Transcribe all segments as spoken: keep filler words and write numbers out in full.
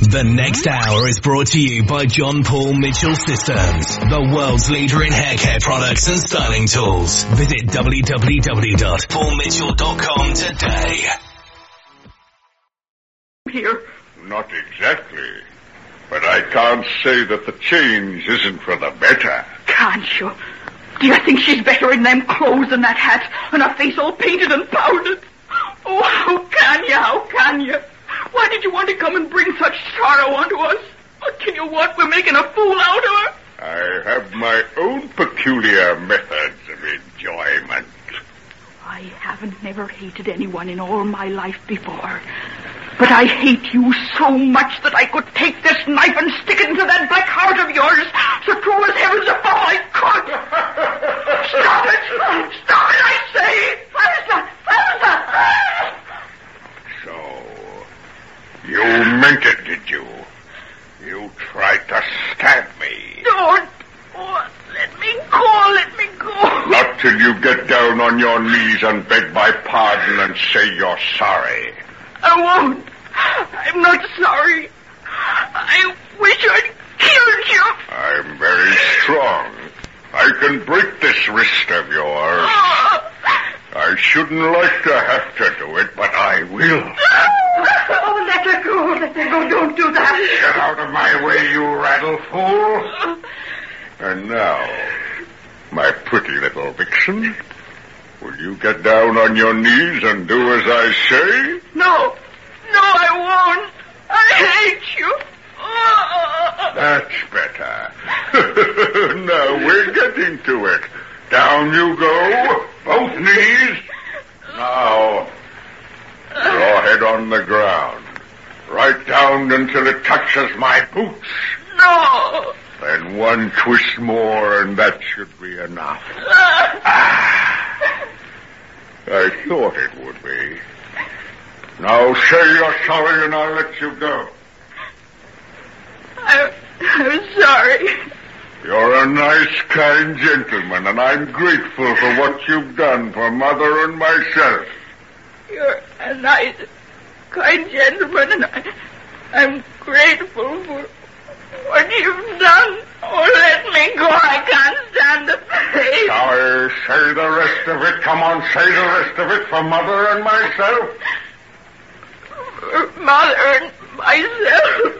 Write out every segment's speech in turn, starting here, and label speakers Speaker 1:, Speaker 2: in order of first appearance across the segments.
Speaker 1: The next hour is brought to you by John Paul Mitchell Systems, the world's leader in hair care products and styling tools. Visit w w w dot paul mitchell dot com today.
Speaker 2: Here?
Speaker 3: Not exactly. But I can't say that the change isn't for the better.
Speaker 2: Can't you? Do you think she's better in them clothes and that hat and her face all painted and powdered? Oh, how can you? How can you? Why did you want to come and bring such sorrow onto us? I'll tell you what, we're making a fool out of her.
Speaker 3: I have my own peculiar methods of enjoyment.
Speaker 2: I haven't never hated anyone in all my life before. But I hate you so much that I could take this knife and stick it into that black heart of yours. So true as heavens above, I could. Stop it! Stop it, I say! Elsa! Elsa!
Speaker 3: So, you meant it, did you? You tried to stab me.
Speaker 2: Don't. Oh, let me go, let me go.
Speaker 3: Not till you get down on your knees and beg my pardon and say you're sorry.
Speaker 2: I won't. I'm not sorry. I wish I'd killed you.
Speaker 3: I'm very strong. I can break this wrist of yours.
Speaker 2: Oh.
Speaker 3: I shouldn't like to have to do it, but I will.
Speaker 2: Oh, let her go, let her go. Don't do that.
Speaker 3: Get out of my way, you rattle fool. And now, my pretty little vixen, will you get down on your knees and do as I say?
Speaker 2: No. No, I won't. I hate you. Oh.
Speaker 3: That's better. Now we're getting to it. Down you go. Both knees. Now, your head on the ground. Right down until it touches my boots.
Speaker 2: No.
Speaker 3: Then one twist more and that should be enough. Ah, I thought it would be. Now say you're sorry and I'll let you go.
Speaker 2: I'm, I'm sorry.
Speaker 3: You're a nice, kind gentleman, and I'm grateful for what you've done for Mother and myself.
Speaker 2: You're a nice, kind gentleman, and I, I'm grateful for what you've done. Oh, let me go. I can't stand the pain.
Speaker 3: Sorry, say the rest of it. Come on, say the rest of it for Mother and myself.
Speaker 2: Mother and myself.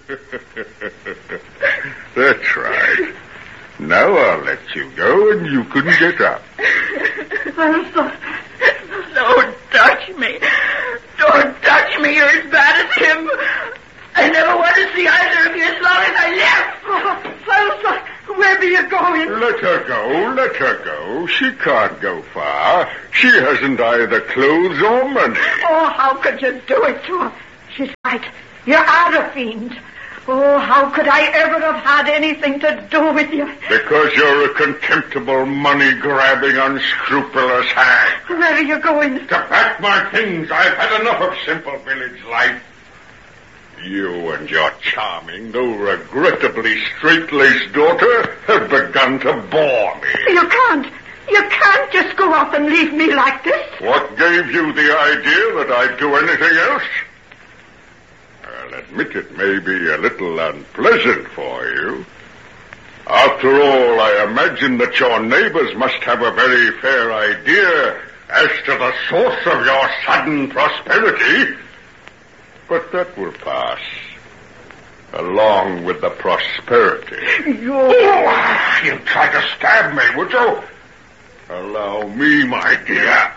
Speaker 3: That's right. Now I'll let you go and you can get up.
Speaker 2: Elsa, don't touch me. Don't touch me. You're as bad as him. I never want to see either of you as long as I live. Oh, Elsa, where be you going?
Speaker 3: Let her go, let her go. She can't go far. She hasn't either clothes or money.
Speaker 2: Oh, how could you do it to her? She's right. You are a fiend. Oh, how could I ever have had anything to do with you?
Speaker 3: Because you're a contemptible, money-grabbing, unscrupulous hag.
Speaker 2: Where are you going?
Speaker 3: To pack my things. I've had enough of simple village life. You and your charming, though regrettably straight-laced daughter have begun to bore me.
Speaker 2: You can't. You can't just go off and leave me like this.
Speaker 3: What gave you the idea that I'd do anything else? I'll admit it may be a little unpleasant for you. After all, I imagine that your neighbors must have a very fair idea as to the source of your sudden prosperity. But that will pass, along with the prosperity.
Speaker 2: You...
Speaker 3: Oh, you'd try to stab me, would you? Allow me, my dear.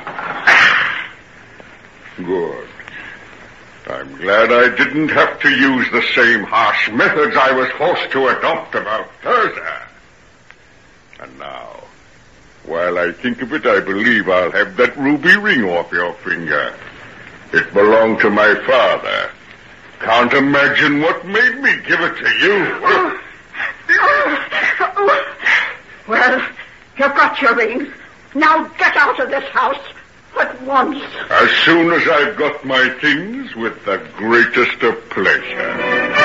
Speaker 3: Good. I'm glad I didn't have to use the same harsh methods I was forced to adopt about Thirza. And now, while I think of it, I believe I'll have that ruby ring off your finger. It belonged to my father. Can't imagine what made me give it to you.
Speaker 2: Well, you've got your ring. Now get out of this house at once.
Speaker 3: As soon as I've got my things, with the greatest of pleasure.